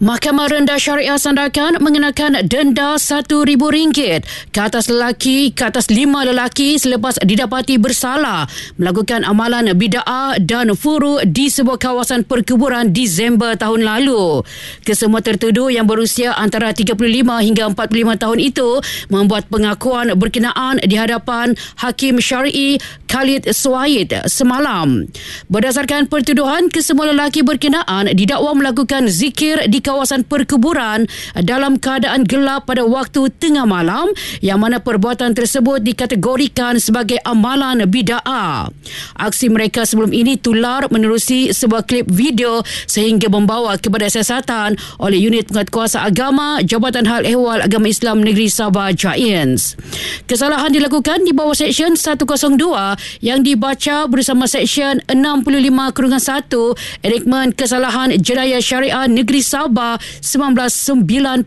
Mahkamah Rendah Syariah Sandakan mengenakan denda RM1,000 ke atas lelaki, ke atas 5 lelaki selepas didapati bersalah melakukan amalan bid'ah dan furu di sebuah kawasan perkuburan Disember tahun lalu. Kesemua tertuduh yang berusia antara 35 hingga 45 tahun itu membuat pengakuan berkenaan di hadapan Hakim Syar'i Khalid Suwaid semalam. Berdasarkan pertuduhan, kesemua lelaki berkenaan didakwa melakukan zikir di kawasan perkuburan dalam keadaan gelap pada waktu tengah malam, yang mana perbuatan tersebut dikategorikan sebagai amalan bid'ah. Aksi mereka sebelum ini tular menerusi sebuah klip video sehingga membawa kepada siasatan oleh unit penguatkuasa agama Jabatan Hal Ehwal Agama Islam Negeri Sabah Giants. Kesalahan dilakukan di bawah Seksyen 102 yang dibaca bersama Seksyen 65/1 Enakmen Kesalahan Jenayah Syariah Negeri Sabah 1995.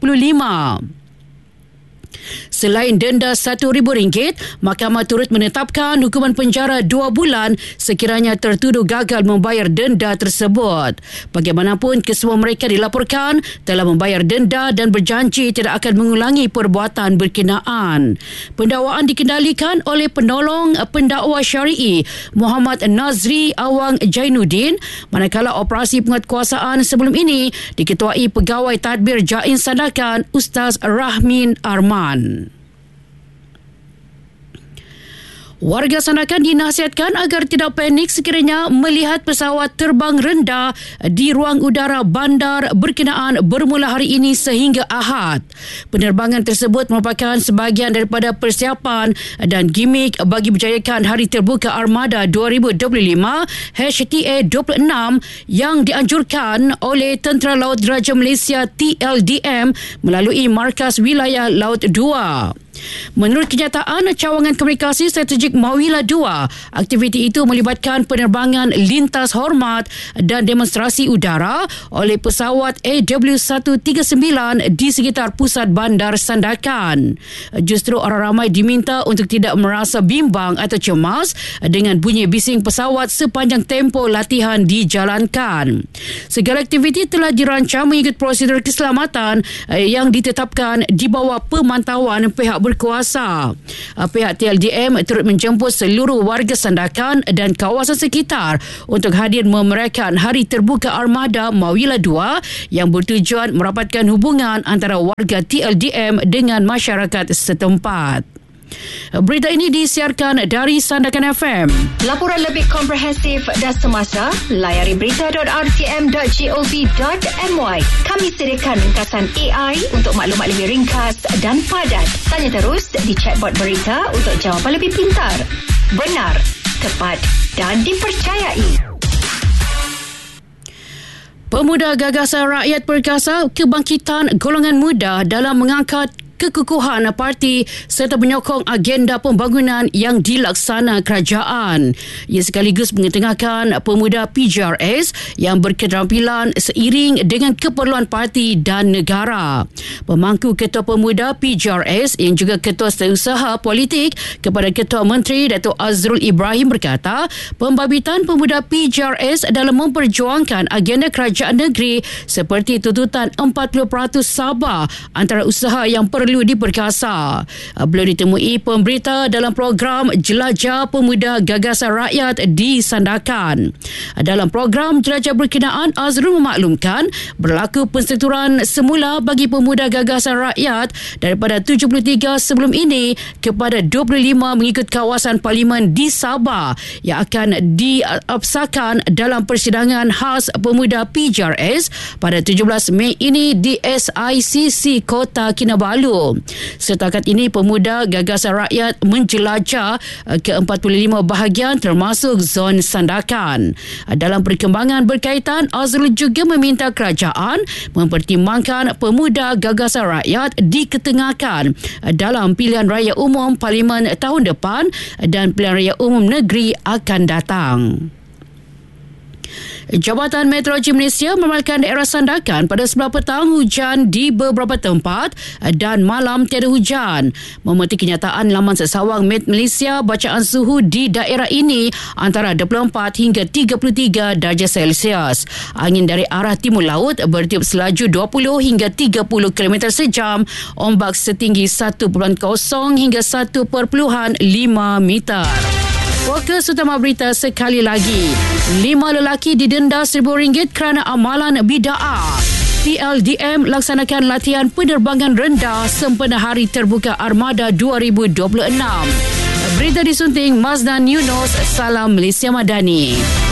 Selain denda RM1,000, mahkamah turut menetapkan hukuman penjara 2 bulan sekiranya tertuduh gagal membayar denda tersebut. Bagaimanapun, kesemua mereka dilaporkan telah membayar denda dan berjanji tidak akan mengulangi perbuatan berkenaan. Pendakwaan dikendalikan oleh penolong pendakwa syar'i Muhammad Nazri Awang Jainuddin, manakala operasi penguatkuasaan sebelum ini diketuai Pegawai Tadbir Jain Sandakan Ustaz Rahmin Arman. Warga Sandakan dinasihatkan agar tidak panik sekiranya melihat pesawat terbang rendah di ruang udara bandar berkenaan bermula hari ini sehingga Ahad. Penerbangan tersebut merupakan sebahagian daripada persiapan dan gimmick bagi berjayakan Hari Terbuka Armada 2025 HTA26 yang dianjurkan oleh Tentera Laut Diraja Malaysia TLDM melalui Markas Wilayah Laut 2. Menurut kenyataan Cawangan Komunikasi Strategik Mawila 2, aktiviti itu melibatkan penerbangan lintas hormat dan demonstrasi udara oleh pesawat AW139 di sekitar pusat bandar Sandakan. Justru orang ramai diminta untuk tidak merasa bimbang atau cemas dengan bunyi bising pesawat sepanjang tempoh latihan dijalankan. Segala aktiviti telah dirancang mengikut prosedur keselamatan yang ditetapkan di bawah pemantauan pihak berkuasa. Pihak TLDM turut menjemput seluruh warga Sandakan dan kawasan sekitar untuk hadir memeriahkan Hari Terbuka Armada Mawila 2 yang bertujuan merapatkan hubungan antara warga TLDM dengan masyarakat setempat. Berita ini disiarkan dari Sandakan FM. Laporan lebih komprehensif dan semasa, layari berita.rtm.gov.my. Kami sediakan ringkasan AI untuk maklumat lebih ringkas dan padat. Tanya terus di chatbot berita untuk jawapan lebih pintar, benar, tepat dan dipercayai. Pemuda Gagasan Rakyat Perkasa Kebangkitan Golongan Muda dalam mengangkat kekukuhan parti serta menyokong agenda pembangunan yang dilaksana kerajaan. Ia sekaligus mengetengahkan pemuda PJRS yang berketerampilan seiring dengan keperluan parti dan negara. Pemangku Ketua Pemuda PJRS yang juga Ketua Setiausaha Politik kepada Ketua Menteri Datuk Azrul Ibrahim berkata, pembabituan pemuda PJRS dalam memperjuangkan agenda kerajaan negeri seperti tuntutan 40% Sabah antara usaha yang perlu diperkasa. Beliau ditemui pemberita dalam program Jelajah Pemuda Gagasan Rakyat di Sandakan. Dalam program jelajah berkenaan, Azrul memaklumkan berlaku penstrukturan semula bagi pemuda Gagasan Rakyat daripada 73 sebelum ini kepada 25 mengikut kawasan parlimen di Sabah yang akan diabsahkan dalam persidangan khas pemuda PJRS pada 17 Mei ini di SICC Kota Kinabalu. Setakat ini pemuda Gagasan Rakyat menjelajah ke 45 bahagian termasuk zon Sandakan. Dalam perkembangan berkaitan, Azrul juga meminta kerajaan mempertimbangkan pemuda Gagasan Rakyat diketengahkan dalam pilihan raya umum parlimen tahun depan dan pilihan raya umum negeri akan datang. Jabatan Meteorologi Malaysia meramalkan daerah Sandakan pada sebelah petang hujan di beberapa tempat dan malam tiada hujan. Memetik kenyataan laman sesawang Met Malaysia, bacaan suhu di daerah ini antara 24 hingga 33 darjah Celsius. Angin dari arah timur laut bertiup selaju 20 hingga 30 km sejam, ombak setinggi 1.0 hingga 1.5 meter. Fokus utama berita sekali lagi. 5 lelaki didenda RM1,000 kerana amalan bid'ah. PLDM laksanakan latihan penerbangan rendah sempena Hari Terbuka Armada 2026. Berita disunting Mazdan Yunus. Salam Malaysia Madani.